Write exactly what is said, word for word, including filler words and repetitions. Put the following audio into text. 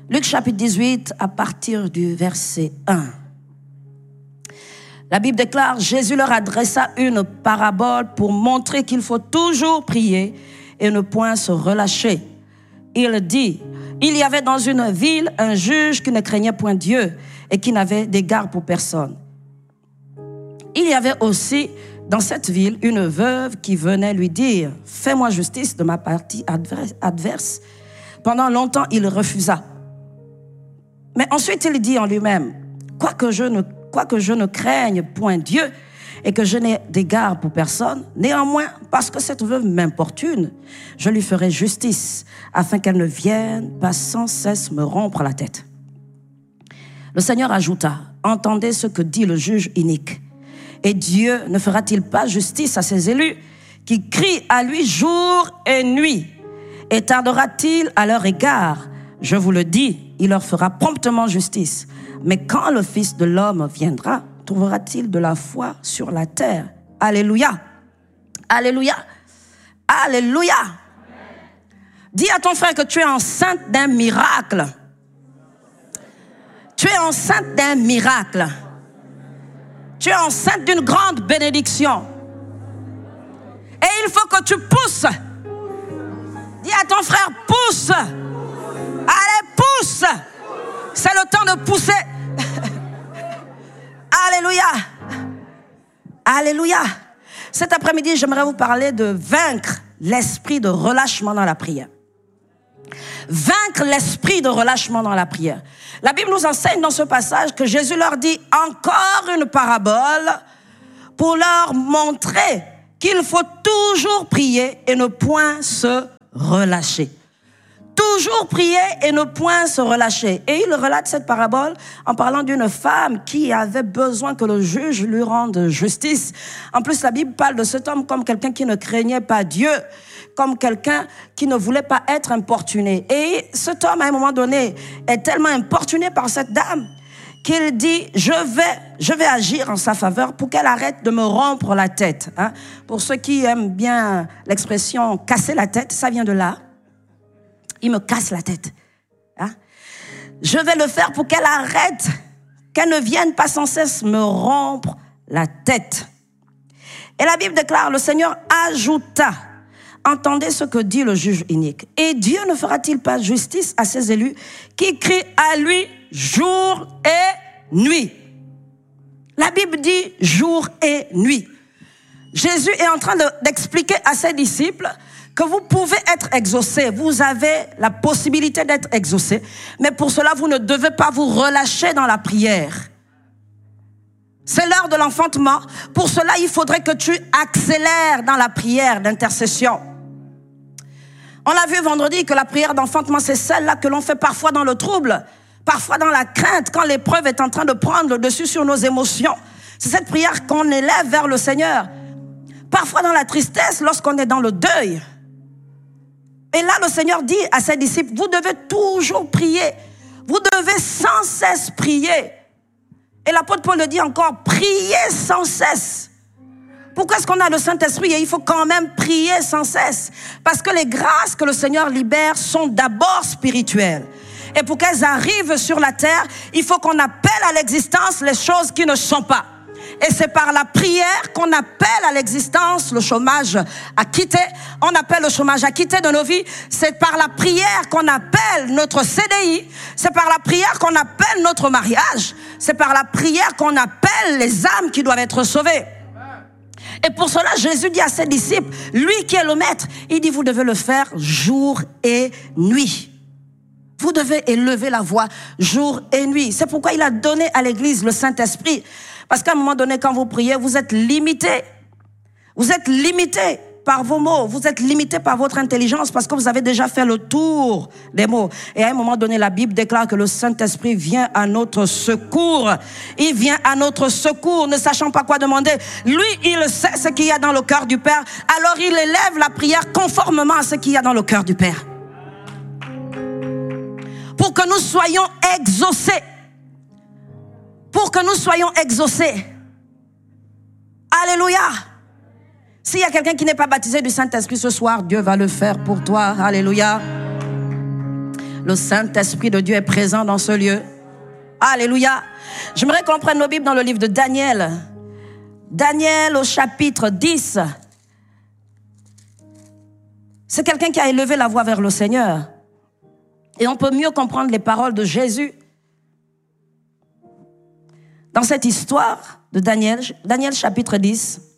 Luc chapitre dix-huit, à partir du verset un. La Bible déclare, Jésus leur adressa une parabole pour montrer qu'il faut toujours prier et ne point se relâcher. Il dit, il y avait dans une ville un juge qui ne craignait point Dieu et qui n'avait d'égard pour personne. Il y avait aussi dans cette ville une veuve qui venait lui dire, fais-moi justice de ma partie adverse. Pendant longtemps, il refusa. Mais ensuite, il dit en lui-même, quoique je ne Quoique je ne craigne point Dieu et que je n'ai d'égard pour personne, néanmoins, parce que cette veuve m'importune, je lui ferai justice, afin qu'elle ne vienne pas sans cesse me rompre la tête. Le Seigneur ajouta, entendez ce que dit le juge inique. Et Dieu ne fera-t-il pas justice à ses élus qui crient à lui jour et nuit? Et tardera-t-il à leur égard? Je vous le dis, il leur fera promptement justice. Mais quand le Fils de l'homme viendra, trouvera-t-il de la foi sur la terre? Alléluia. Alléluia. Alléluia. Dis à ton frère que tu es enceinte d'un miracle. Tu es enceinte d'un miracle. Tu es enceinte d'une grande bénédiction. Et il faut que tu pousses. Dis à ton frère, pousse. Allez, pousse. C'est le temps de pousser. Alléluia. Alléluia. Cet après-midi, j'aimerais vous parler de vaincre l'esprit de relâchement dans la prière. Vaincre l'esprit de relâchement dans la prière. La Bible nous enseigne dans ce passage que Jésus leur dit encore une parabole pour leur montrer qu'il faut toujours prier et ne point se relâcher. Toujours prier et ne point se relâcher. Et il relate cette parabole en parlant d'une femme qui avait besoin que le juge lui rende justice. En plus, la Bible parle de cet homme comme quelqu'un qui ne craignait pas Dieu, comme quelqu'un qui ne voulait pas être importuné. Et cet homme, à un moment donné, est tellement importuné par cette dame qu'il dit, je vais, je vais agir en sa faveur pour qu'elle arrête de me rompre la tête. Hein? Pour ceux qui aiment bien l'expression casser la tête, ça vient de là. Il me casse la tête. Hein? Je vais le faire pour qu'elle arrête, qu'elle ne vienne pas sans cesse me rompre la tête. Et la Bible déclare, le Seigneur ajouta, entendez ce que dit le juge inique. Et Dieu ne fera-t-il pas justice à ses élus qui crient à lui jour et nuit? La Bible dit jour et nuit. Jésus est en train de, d'expliquer à ses disciples que vous pouvez être exaucé, vous avez la possibilité d'être exaucé, mais pour cela, vous ne devez pas vous relâcher dans la prière. C'est l'heure de l'enfantement. Pour cela, il faudrait que tu accélères dans la prière d'intercession. On a vu vendredi que la prière d'enfantement, c'est celle-là que l'on fait parfois dans le trouble, parfois dans la crainte, quand l'épreuve est en train de prendre le dessus sur nos émotions. C'est cette prière qu'on élève vers le Seigneur. Parfois dans la tristesse, lorsqu'on est dans le deuil. Et là, le Seigneur dit à ses disciples, vous devez toujours prier. Vous devez sans cesse prier. Et l'apôtre Paul le dit encore, priez sans cesse. Pourquoi est-ce qu'on a le Saint-Esprit et il faut quand même prier sans cesse? Parce que les grâces que le Seigneur libère sont d'abord spirituelles. Et pour qu'elles arrivent sur la terre, il faut qu'on appelle à l'existence les choses qui ne sont pas. Et c'est par la prière qu'on appelle à l'existence le chômage acquitté. On appelle le chômage acquitté de nos vies. C'est par la prière qu'on appelle notre C D I. C'est par la prière qu'on appelle notre mariage. C'est par la prière qu'on appelle les âmes qui doivent être sauvées. Et pour cela, Jésus dit à ses disciples, lui qui est le maître, il dit, vous devez le faire jour et nuit. Vous devez élever la voix jour et nuit. C'est pourquoi il a donné à l'Église le Saint-Esprit. Parce qu'à un moment donné, quand vous priez, vous êtes limité. Vous êtes limité par vos mots. Vous êtes limité par votre intelligence parce que vous avez déjà fait le tour des mots. Et à un moment donné, la Bible déclare que le Saint-Esprit vient à notre secours. Il vient à notre secours, ne sachant pas quoi demander. Lui, il sait ce qu'il y a dans le cœur du Père. Alors, il élève la prière conformément à ce qu'il y a dans le cœur du Père. Pour que nous soyons exaucés. Pour que nous soyons exaucés. Alléluia. S'il y a quelqu'un qui n'est pas baptisé du Saint-Esprit ce soir, Dieu va le faire pour toi. Alléluia. Le Saint-Esprit de Dieu est présent dans ce lieu. Alléluia. J'aimerais qu'on prenne nos Bibles dans le livre de Daniel. Daniel au chapitre dix. C'est quelqu'un qui a élevé la voix vers le Seigneur. Et on peut mieux comprendre les paroles de Jésus dans cette histoire de Daniel, Daniel chapitre dix.